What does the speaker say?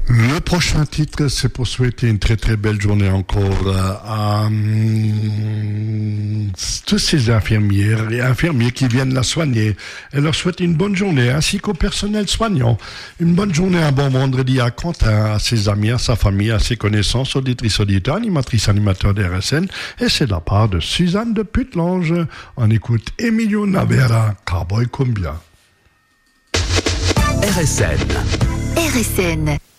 Le prochain titre, c'est pour souhaiter une très très belle journée encore à tous ces infirmières et infirmiers qui viennent la soigner. Elle leur souhaite une bonne journée, ainsi qu'au personnel soignant. Une bonne journée, un bon vendredi à Quentin, à ses amis, à sa famille, à ses connaissances, auditrices, auditeurs, animatrices, animateurs de RSN. Et c'est de la part de Suzanne de Putlange. On écoute Emilio Navera, Cowboy Cumbia. RSN. RSN.